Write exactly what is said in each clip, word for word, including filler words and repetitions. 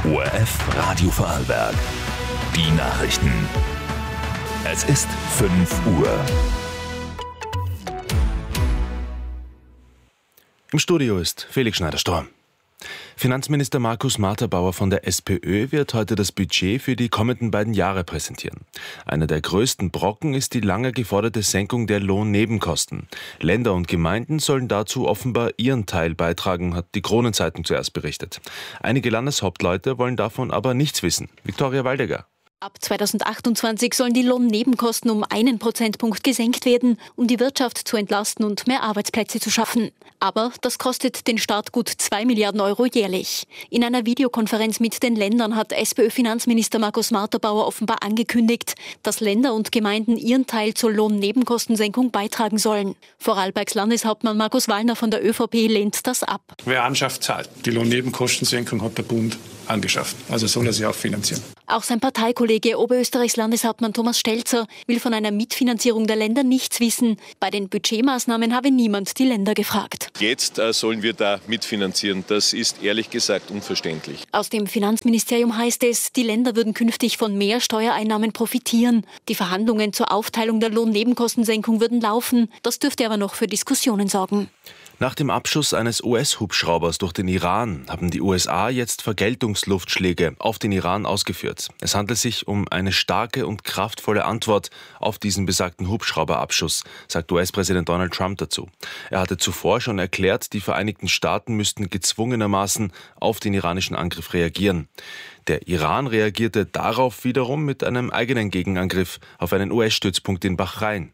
O R F Radio Vorarlberg. Die Nachrichten. Es ist fünf Uhr. Im Studio ist Felix Schneider-Storm. Finanzminister Markus Marterbauer von der SPÖ wird heute das Budget für die kommenden beiden Jahre präsentieren. Einer der größten Brocken ist die lange geforderte Senkung der Lohnnebenkosten. Länder und Gemeinden sollen dazu offenbar ihren Teil beitragen, hat die Kronenzeitung zuerst berichtet. Einige Landeshauptleute wollen davon aber nichts wissen. Viktoria Waldegger. Ab zweitausendachtundzwanzig sollen die Lohnnebenkosten um einen Prozentpunkt gesenkt werden, um die Wirtschaft zu entlasten und mehr Arbeitsplätze zu schaffen. Aber das kostet den Staat gut zwei Milliarden Euro jährlich. In einer Videokonferenz mit den Ländern hat SPÖ-Finanzminister Markus Marterbauer offenbar angekündigt, dass Länder und Gemeinden ihren Teil zur Lohnnebenkostensenkung beitragen sollen. Vorarlbergs Landeshauptmann Markus Wallner von der ÖVP lehnt das ab. Wer anschafft, zahlt. Die Lohnnebenkostensenkung hat der Bund angeschafft. Also soll er sie auch finanzieren. Auch sein Parteikollege Oberösterreichs Landeshauptmann Thomas Stelzer will von einer Mitfinanzierung der Länder nichts wissen. Bei den Budgetmaßnahmen habe niemand die Länder gefragt. Jetzt äh, sollen wir da mitfinanzieren. Das ist ehrlich gesagt unverständlich. Aus dem Finanzministerium heißt es, die Länder würden künftig von mehr Steuereinnahmen profitieren. Die Verhandlungen zur Aufteilung der Lohnnebenkostensenkung würden laufen. Das dürfte aber noch für Diskussionen sorgen. Nach dem Abschuss eines U S-Hubschraubers durch den Iran haben die U S A jetzt Vergeltungsluftschläge auf den Iran ausgeführt. Es handelt sich um eine starke und kraftvolle Antwort auf diesen besagten Hubschrauberabschuss, sagt U S-Präsident Donald Trump dazu. Er hatte zuvor schon erklärt, die Vereinigten Staaten müssten gezwungenermaßen auf den iranischen Angriff reagieren. Der Iran reagierte darauf wiederum mit einem eigenen Gegenangriff auf einen U S-Stützpunkt in Bahrain.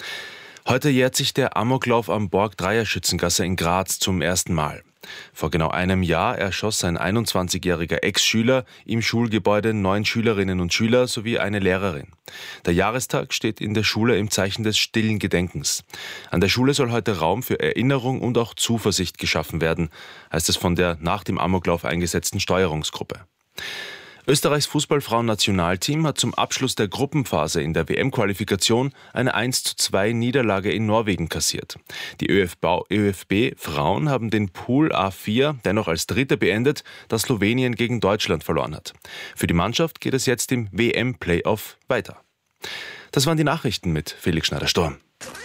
Heute jährt sich der Amoklauf am Borg-Dreier-Schützengasse in Graz zum ersten Mal. Vor genau einem Jahr erschoss ein einundzwanzigjähriger Ex-Schüler im Schulgebäude neun Schülerinnen und Schüler sowie eine Lehrerin. Der Jahrestag steht in der Schule im Zeichen des stillen Gedenkens. An der Schule soll heute Raum für Erinnerung und auch Zuversicht geschaffen werden, heißt es von der nach dem Amoklauf eingesetzten Steuerungsgruppe. Österreichs Fußballfrauen-Nationalteam hat zum Abschluss der Gruppenphase in der W M-Qualifikation eine eins zu zwei Niederlage in Norwegen kassiert. Die ÖFB-Frauen haben den Pool A vier dennoch als Dritte beendet, da Slowenien gegen Deutschland verloren hat. Für die Mannschaft geht es jetzt im W M-Playoff weiter. Das waren die Nachrichten mit Felix Schneider-Storm.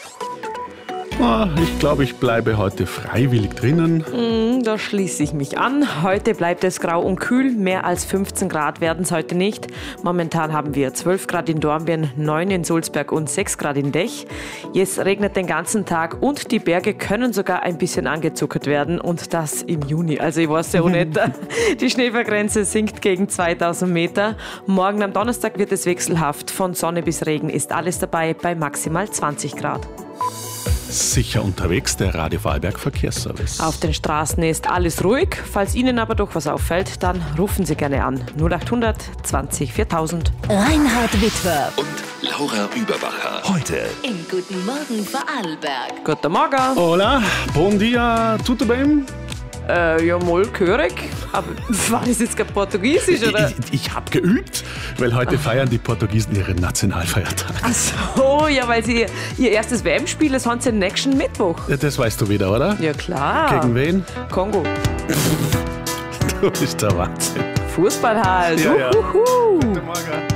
Ich glaube, ich bleibe heute freiwillig drinnen. Mm, da schließe ich mich an. Heute bleibt es grau und kühl. Mehr als fünfzehn Grad werden es heute nicht. Momentan haben wir zwölf Grad in Dornbirn, neun in Sulzberg und sechs Grad in Dech. Jetzt regnet den ganzen Tag und die Berge können sogar ein bisschen angezuckert werden. Und das im Juni. Also ich weiß ja auch nicht. Die Schneefallgrenze sinkt gegen zweitausend Meter. Morgen am Donnerstag wird es wechselhaft. Von Sonne bis Regen ist alles dabei bei maximal zwanzig Grad. Sicher unterwegs, der Radio Vorarlberg Verkehrsservice. Auf den Straßen ist alles ruhig. Falls Ihnen aber doch was auffällt, dann rufen Sie gerne an. null achthundert zwanzig viertausend. Reinhard Witwer und Laura Überbacher. Heute In Guten Morgen Vorarlberg. Guten Morgen. Hola, bon dia, tudo bem? Äh, ja, mal gehörig. Aber war das jetzt gerade Portugiesisch, oder? Ich, ich, ich habe geübt, weil heute Ach. feiern die Portugiesen ihren Nationalfeiertag. Ach so, ja, weil sie ihr erstes W M-Spiel, das haben sie nächsten Mittwoch. Ja, das weißt du wieder, oder? Ja, klar. Gegen wen? Kongo. Du bist der Wahnsinn. Fußball halt. Ja, ja. Uhuhu. Guten Morgen.